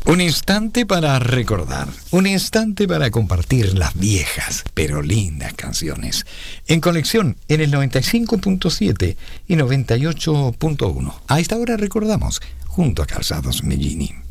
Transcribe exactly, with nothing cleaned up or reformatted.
Un instante para recordar, un instante para compartir las viejas pero lindas canciones. En conexión en el noventa y cinco punto siete y noventa y ocho punto uno. A esta hora recordamos junto a Calzados Mellini.